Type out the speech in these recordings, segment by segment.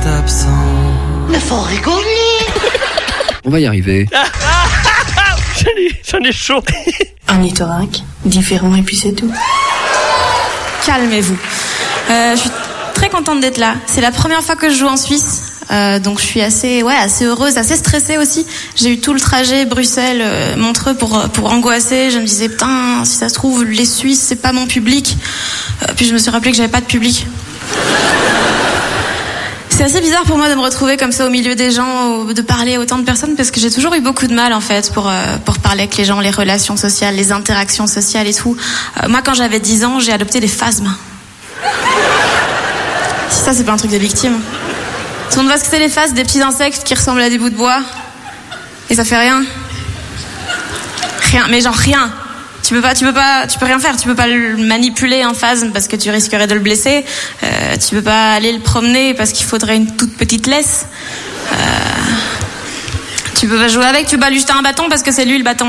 absent. Mais faut rigoler. On va y arriver. J'en ai chaud. Un orthorynque, différent et puis c'est tout. Calmez-vous. Je suis très contente d'être là. C'est la première fois que je joue en Suisse. Donc je suis assez heureuse, assez stressée aussi. J'ai eu tout le trajet Bruxelles-Montreux pour angoisser. Je me disais putain, si ça se trouve les Suisses c'est pas mon public. Puis je me suis rappelé que j'avais pas de public. C'est assez bizarre pour moi de me retrouver comme ça au milieu des gens, de parler à autant de personnes, parce que j'ai toujours eu beaucoup de mal en fait pour parler avec les gens, les relations sociales, les interactions sociales et tout. Moi quand j'avais 10 ans, j'ai adopté des phasmes. Si ça c'est pas un truc de victime. Tout le monde voit ce que c'est les phasmes, des petits insectes qui ressemblent à des bouts de bois. Et ça fait rien. Rien, mais genre rien. Tu peux rien faire. Tu peux pas le manipuler un phasme parce que tu risquerais de le blesser. Tu peux pas aller le promener parce qu'il faudrait une toute petite laisse. Tu peux pas jouer avec, tu peux pas lui jeter un bâton parce que c'est lui le bâton.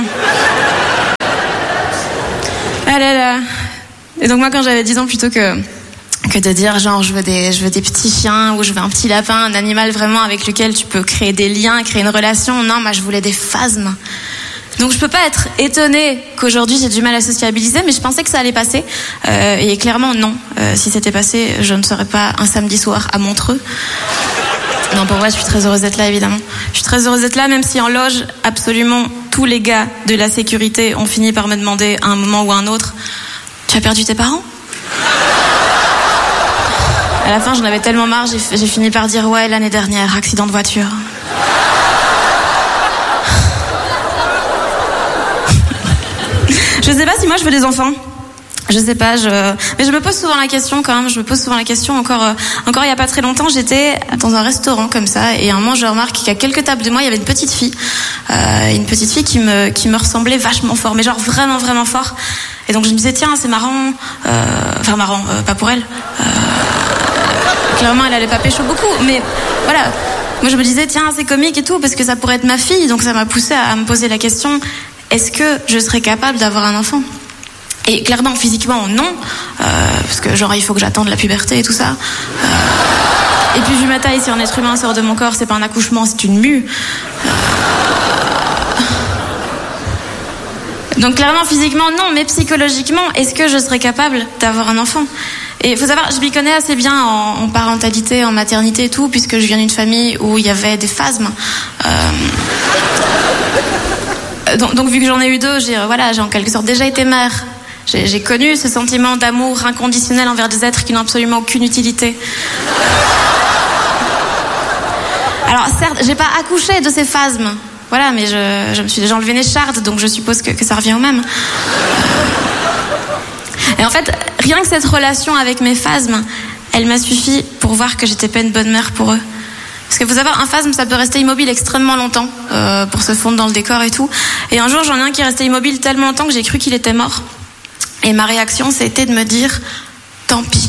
Ah là là. Et donc moi quand j'avais 10 ans, plutôt que de dire genre je veux des petits chiens ou je veux un petit lapin, un animal vraiment avec lequel tu peux créer des liens, créer une relation, non, moi je voulais des phasmes. Donc je peux pas être étonnée qu'aujourd'hui j'ai du mal à sociabiliser, mais je pensais que ça allait passer. Et clairement non. Si c'était passé, je ne serais pas un samedi soir à Montreux. Non, pour vrai, je suis très heureuse d'être là, évidemment. Je suis très heureuse d'être là, même si en loge, absolument tous les gars de la sécurité ont fini par me demander à un moment ou à un autre, tu as perdu tes parents ? À la fin, j'en avais tellement marre, j'ai fini par dire ouais, l'année dernière, accident de voiture. Je sais pas si moi je veux des enfants. Je sais pas, mais je me pose souvent la question quand même. Je me pose souvent la question. Encore il y a pas très longtemps, j'étais dans un restaurant comme ça, et à un moment je remarque qu'à quelques tables de moi, il y avait une petite fille qui me ressemblait vachement fort, mais genre vraiment vraiment fort. Et donc je me disais tiens, c'est marrant, pas pour elle. Clairement, elle allait pas pécho beaucoup, mais voilà. Moi, je me disais tiens, c'est comique et tout parce que ça pourrait être ma fille, donc ça m'a poussée à me poser la question. Est-ce que je serais capable d'avoir un enfant ? Et clairement, physiquement, non, parce que genre il faut que j'attende la puberté et tout ça. Et puis vu ma taille, si un être humain sort de mon corps, c'est pas un accouchement, c'est une mue. Donc clairement, physiquement, non, mais psychologiquement, est-ce que je serais capable d'avoir un enfant ? Et il faut savoir, je m'y connais assez bien en parentalité, en maternité et tout, puisque je viens d'une famille où il y avait des phasmes. Donc vu que j'en ai eu 2, j'ai en quelque sorte déjà été mère. J'ai connu ce sentiment d'amour inconditionnel envers des êtres qui n'ont absolument aucune utilité. Alors certes, j'ai pas accouché de ces phasmes, voilà, mais je me suis déjà enlevé une écharde, donc je suppose que ça revient au même. Et en fait, rien que cette relation avec mes phasmes, elle m'a suffi pour voir que j'étais pas une bonne mère pour eux. Parce que faut savoir, un phasme, ça peut rester immobile extrêmement longtemps pour se fondre dans le décor et tout. Et un jour, j'en ai un qui est resté immobile tellement longtemps que j'ai cru qu'il était mort. Et ma réaction, c'était de me dire, tant pis.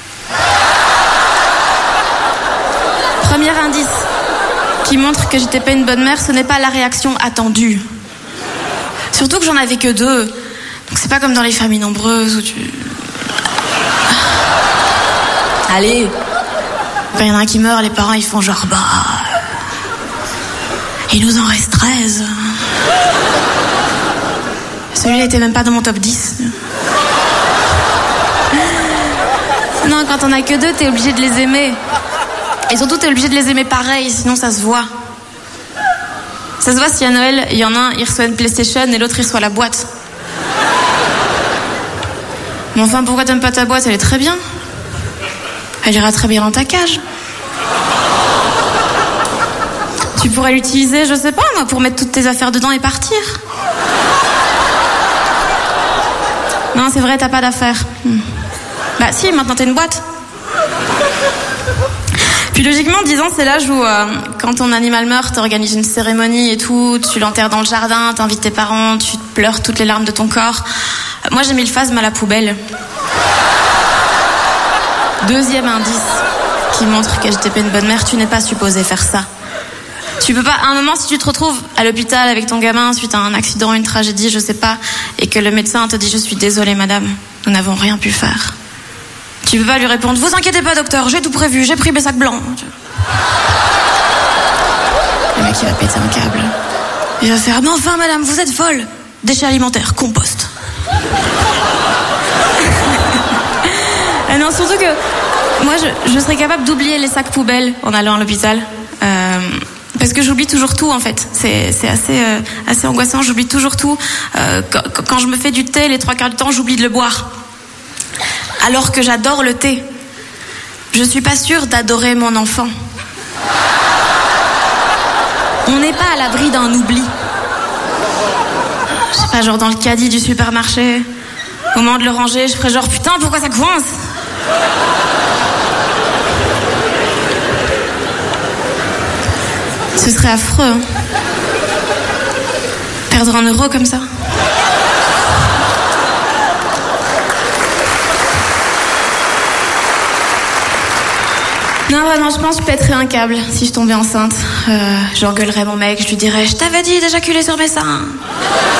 Premier indice qui montre que j'étais pas une bonne mère, ce n'est pas la réaction attendue. Surtout que j'en avais que 2. Donc c'est pas comme dans les familles nombreuses où tu... Allez. Quand il y en a un qui meurt, les parents ils font genre il nous en reste 13. Celui-là était même pas dans mon top 10. Non, quand on a que 2, t'es obligé de les aimer. Et surtout t'es obligé de les aimer pareil, sinon ça se voit. Ça se voit si à Noël, il y en a un, il reçoit une PlayStation et l'autre il reçoit la boîte. Mais enfin, pourquoi t'aimes pas ta boîte ? Elle est très bien. Elle ira très bien dans ta cage. Tu pourrais l'utiliser, je sais pas moi, pour mettre toutes tes affaires dedans et partir. Non, c'est vrai, t'as pas d'affaires. Bah si, maintenant t'as une boîte. Puis logiquement, 10 ans, c'est l'âge où, quand ton animal meurt, t'organises une cérémonie et tout, tu l'enterres dans le jardin, t'invites tes parents, tu pleures toutes les larmes de ton corps. Moi, j'ai mis le phasme à la poubelle. Deuxième indice qui montre que j'étais pas une bonne mère, tu n'es pas supposé faire ça. Tu peux pas, à un moment, si tu te retrouves à l'hôpital avec ton gamin suite à un accident, une tragédie, je sais pas, et que le médecin te dit « Je suis désolée, madame, nous n'avons rien pu faire ». Tu peux pas lui répondre « Vous inquiétez pas, docteur, j'ai tout prévu, j'ai pris mes sacs blancs ». Le mec, il va péter un câble. Il va faire, mais enfin, madame, vous êtes folle. Déchets alimentaires, compost. Ah non, surtout que moi, je serais capable d'oublier les sacs poubelles en allant à l'hôpital. Parce que j'oublie toujours tout, en fait. C'est assez angoissant, j'oublie toujours tout. Quand je me fais du thé, les 3/4 du temps, j'oublie de le boire. Alors que j'adore le thé. Je suis pas sûre d'adorer mon enfant. On n'est pas à l'abri d'un oubli. Je sais pas, genre dans le caddie du supermarché, au moment de le ranger, je ferais genre putain, pourquoi ça coince? Ce serait affreux, hein. Perdre 1 euro comme ça. Non, vraiment, je pense que je pèterais un câble si je tombais enceinte. J'engueulerais mon mec, je lui dirais, je t'avais dit d'éjaculer sur mes seins.